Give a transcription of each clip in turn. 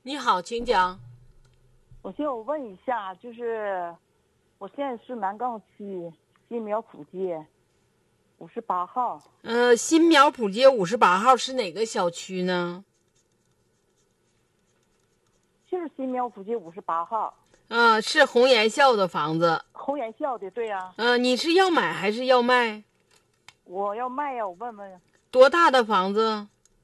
你好，请讲。 我问一下，就是我现在是南岗区新苗圃街58号。 新苗圃街58号是哪个小区呢？ 就是新苗圃街58号。 是红岩校的房子。 红岩校的，对呀。 你是要买还是要卖？ 我要卖呀，我问问。 多大的房子？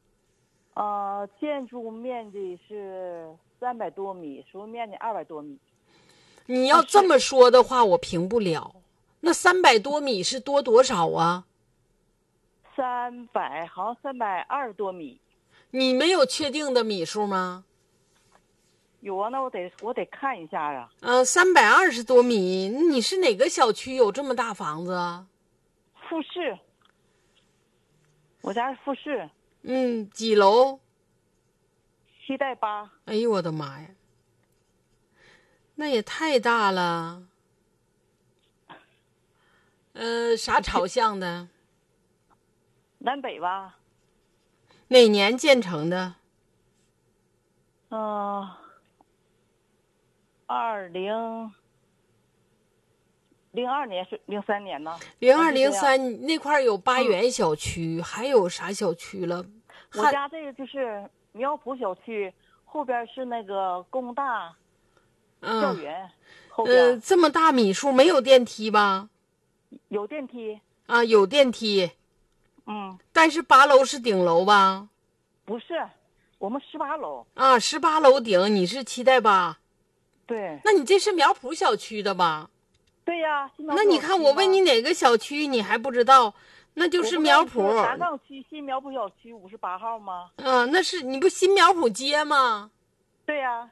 建筑面积是300多米，实用面积200多米。 你要这么说的话，我评不了。那300多米是多少啊 300，好像320多米。 你没有确定的米数吗？ 有啊，那我得看一下啊。 320多米，你是哪个小区有这么大房子啊？ 复式，我家是复式。 几楼 7带8。 哎呦我的妈呀，那也太大了。啥朝向的？ 南北吧。 哪年建成的 ？2002年是03年呢 ？02、03那块有八园小区，还有啥小区了？ 我家这个就是苗圃小区，后边是那个工大校园。后边这么大米数没有电梯吧？ 有电梯啊，有电梯。但是8楼是顶楼吧？ 不是，我们18楼。 啊，18楼顶，你是7带8。 对。 那你这是苗圃小区的吧？ 对呀。 那你看我问你哪个小区，你还不知道？那就是苗圃。 南岗区新苗圃小区58号吗？ 那是你不新苗圃街吗？ 对呀。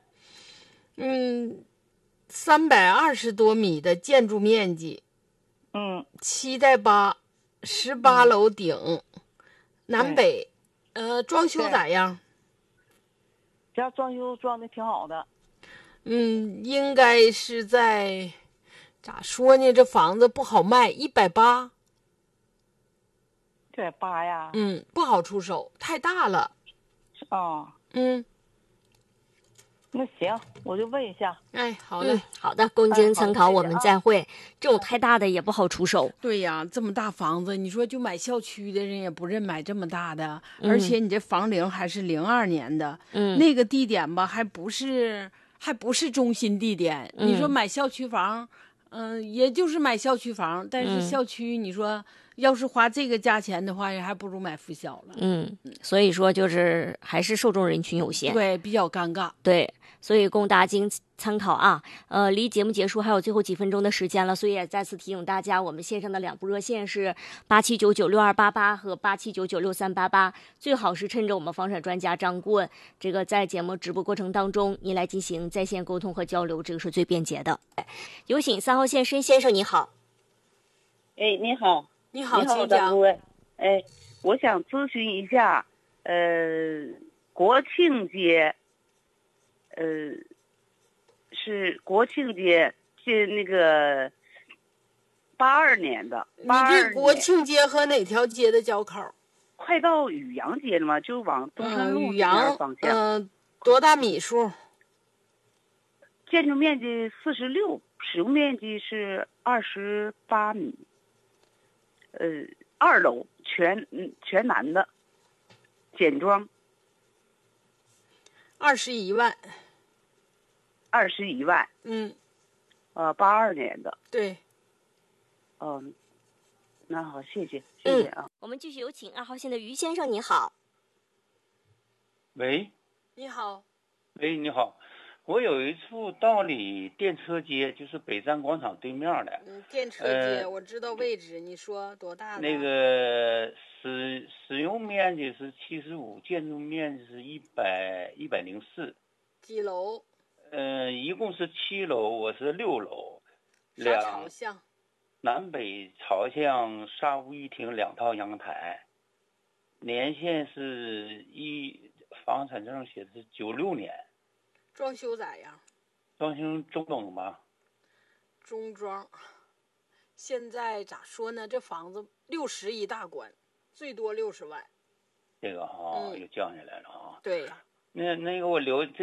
320多米的建筑面积。7带8，18楼顶，南北。装修咋样？ 家装修装的挺好的。 应该是在咋说呢？这房子不好卖，180。 180呀？ 不好出手，太大了。 那行，我就问一下。 好嘞。 好的，供您参考，我们再会。这种太大的也不好出手。 对呀，这么大房子，你说就买校区的人也不认买这么大的，而且你这房龄还是02年的，那个地点吧，还不是中心地点。你说买校区房，也就是买校区房，但是校区你说要是花这个价钱的话，也还不如买附小了。 所以说就是还是受众人群有限， 对，比较尴尬。 对，所以供大家参考啊。离节目结束还有最后几分钟的时间了，所以也再次提醒大家，我们线上的2部热线是87996288和87996388，最好是趁着我们房产专家张顾问这个在节目直播过程当中，您来进行在线沟通和交流，这个是最便捷的。有请3号线申先生，你好。 你好。 你好， 张顾问。我想咨询一下，国庆节，是国庆节是那个82年的。 你这国庆街和哪条街的交口？ 快到宇阳街了吗？就往东山路这边方向。 多大米数？ 建筑面积46，使用面积是28米。2楼全男的，简装。 21万。 21万。82年的。 对。 那好，谢谢啊。 我们继续有请2号线的于先生，你好。 喂。 你好。 喂，你好。我有一处道里电车街，就是北站广场对面的。 电车街，我知道位置。你说多大的？ 那个使用面积是75，建筑面积是104。 几楼？ 一共是7楼，我是6楼。 啥朝向？ 南北朝向，沙屋一厅，2套阳台。年限是房产证写的是96年。 装修咋样？ 装修中等吧。 中装。现在咋说呢？这房子60一大关，最多60万。 这个又降下来了啊。 对呀。 那个我留这